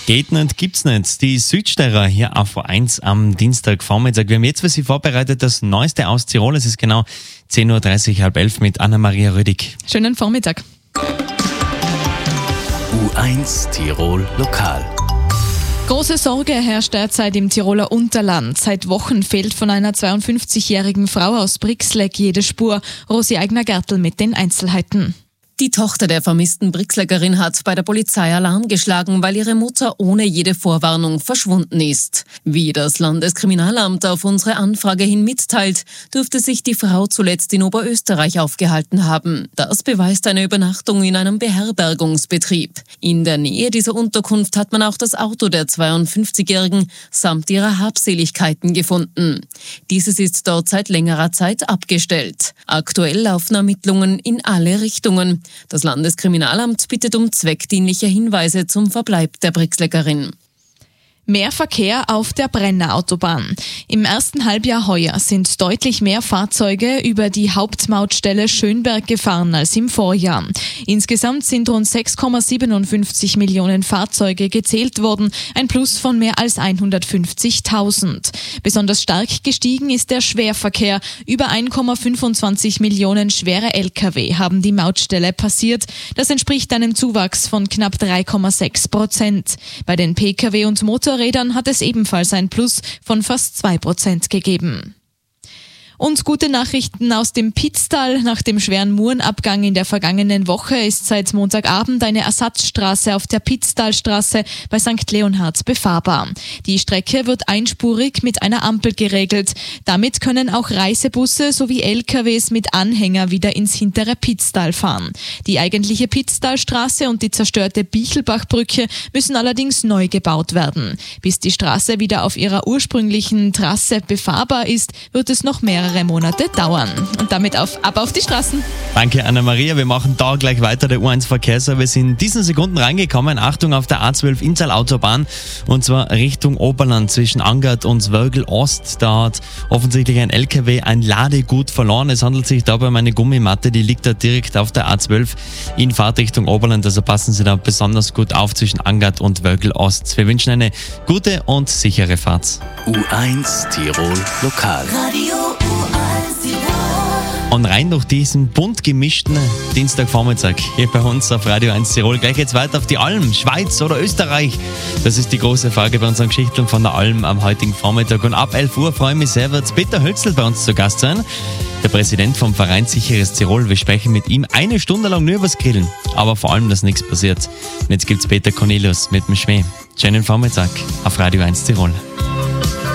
Geht nicht, gibt's nicht. Die Südsteirer hier auf A1 am Dienstagvormittag. Wir haben jetzt für Sie vorbereitet das Neueste aus Tirol. Es ist genau 10.30 Uhr, 10:30 mit Anna-Maria Rüdig. Schönen Vormittag. U1 Tirol Lokal. Große Sorge herrscht derzeit im Tiroler Unterland. Seit Wochen fehlt von einer 52-jährigen Frau aus Brixleck jede Spur. Rosi Eigner-Gertl mit den Einzelheiten. Die Tochter der vermissten Brixleckerin hat bei der Polizei Alarm geschlagen, weil ihre Mutter ohne jede Vorwarnung verschwunden ist. Wie das Landeskriminalamt auf unsere Anfrage hin mitteilt, dürfte sich die Frau zuletzt in Oberösterreich aufgehalten haben. Das beweist eine Übernachtung in einem Beherbergungsbetrieb. In der Nähe dieser Unterkunft hat man auch das Auto der 52-Jährigen samt ihrer Habseligkeiten gefunden. Dieses ist dort seit längerer Zeit abgestellt. Aktuell laufen Ermittlungen in alle Richtungen. Das Landeskriminalamt bittet um zweckdienliche Hinweise zum Verbleib der Brixleckerin. Mehr Verkehr auf der Brenner Autobahn. Im ersten Halbjahr heuer sind deutlich mehr Fahrzeuge über die Hauptmautstelle Schönberg gefahren als im Vorjahr. Insgesamt sind rund 6,57 Millionen Fahrzeuge gezählt worden, ein Plus von mehr als 150.000. Besonders stark gestiegen ist der Schwerverkehr. Über 1,25 Millionen schwere Lkw haben die Mautstelle passiert. Das entspricht einem Zuwachs von knapp 3,6%. Bei den Pkw und Motorrädern hat es ebenfalls ein Plus von fast 2% gegeben. Und gute Nachrichten aus dem Pitztal. Nach dem schweren Murenabgang in der vergangenen Woche ist seit Montagabend eine Ersatzstraße auf der Pitztalstraße bei St. Leonhard befahrbar. Die Strecke wird einspurig mit einer Ampel geregelt. Damit können auch Reisebusse sowie LKWs mit Anhänger wieder ins hintere Pitztal fahren. Die eigentliche Pitztalstraße und die zerstörte Bichelbachbrücke müssen allerdings neu gebaut werden. Bis die Straße wieder auf ihrer ursprünglichen Trasse befahrbar ist, wird es noch mehrere Monate dauern. Und damit ab auf die Straßen. Danke, Anna-Maria. Wir machen da gleich weiter. Der U1-Verkehrsservice in diesen Sekunden reingekommen. Achtung auf der A12 Inntal-Autobahn und zwar Richtung Oberland zwischen Angert und Wörgl Ost. Da hat offensichtlich ein LKW ein Ladegut verloren. Es handelt sich dabei um eine Gummimatte, die liegt da direkt auf der A12 in Fahrtrichtung Oberland. Also passen Sie da besonders gut auf zwischen Angert und Wörgl Ost. Wir wünschen eine gute und sichere Fahrt. U1 Tirol Lokal. Radio U1 Tirol. Und rein durch diesen bunt gemischten Dienstagvormittag hier bei uns auf Radio 1 Tirol. Gleich geht's weiter auf die Alm, Schweiz oder Österreich. Das ist die große Frage bei unseren Geschichten von der Alm am heutigen Vormittag. Und ab 11 Uhr freue ich mich sehr, wird Peter Hölzl bei uns zu Gast sein. Der Präsident vom Verein Sicheres Tirol. Wir sprechen mit ihm eine Stunde lang nur übers Grillen. Aber vor allem, dass nichts passiert. Und jetzt gibt's Peter Cornelius mit dem Schmäh. Schönen Vormittag auf Radio 1 Tirol.